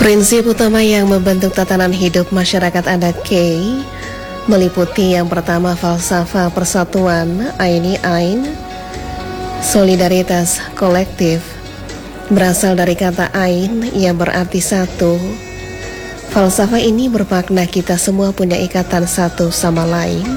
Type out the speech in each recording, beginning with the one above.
Prinsip utama yang membentuk tatanan hidup masyarakat adat K meliputi yang pertama falsafah persatuan Aini Ain, solidaritas kolektif, berasal dari kata Ain yang berarti satu. Falsafah ini bermakna kita semua punya ikatan satu sama lain.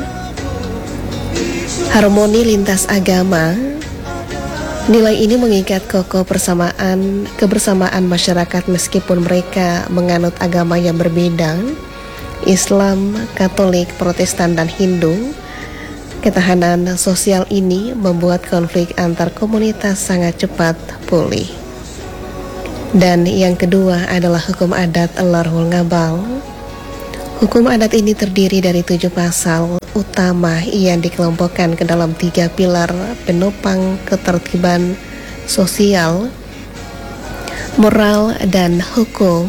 Harmoni lintas agama. Nilai ini mengikat kokoh kebersamaan masyarakat meskipun mereka menganut agama yang berbeda, Islam, Katolik, Protestan, dan Hindu. Ketahanan sosial ini membuat konflik antar komunitas sangat cepat pulih. Dan yang kedua adalah hukum adat Larhul Ngabal. Hukum adat ini terdiri dari 7 pasal utama yang dikelompokkan ke dalam 3 pilar penopang ketertiban sosial, moral, dan hukum.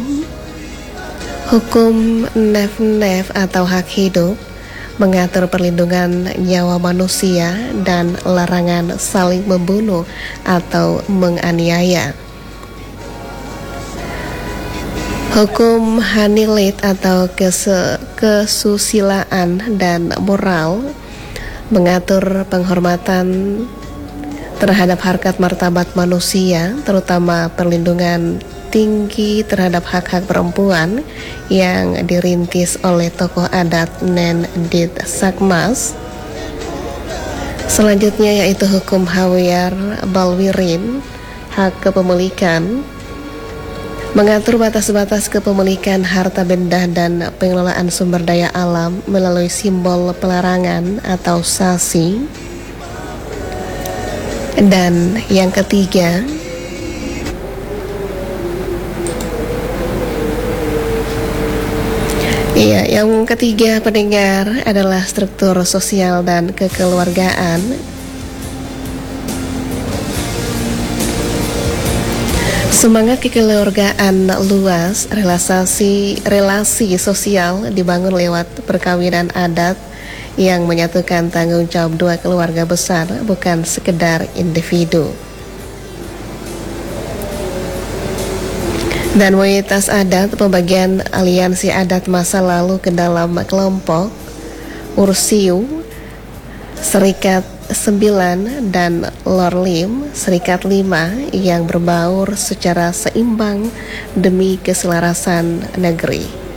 Hukum nef-nef atau hak hidup mengatur perlindungan nyawa manusia dan larangan saling membunuh atau menganiaya. Hukum hanilit atau kesusilaan dan moral mengatur penghormatan terhadap harkat martabat manusia, terutama perlindungan tinggi terhadap hak-hak perempuan yang dirintis oleh tokoh adat Nen Dit Sakmas. Selanjutnya yaitu hukum Hawiyar Balwirin, hak kepemilikan, mengatur batas-batas kepemilikan harta benda dan pengelolaan sumber daya alam melalui simbol pelarangan atau sasi. Dan yang ketiga, pendengar, adalah struktur sosial dan kekeluargaan. Semangat kekeluargaan luas, relasi sosial dibangun lewat perkawinan adat yang menyatukan tanggung jawab 2 keluarga besar, bukan sekedar individu. Dan mayoritas adat, pembagian aliansi adat masa lalu ke dalam kelompok, Ursiu, Serikat 9, dan Lorlim, Serikat 5, yang berbaur secara seimbang demi keselarasan negeri.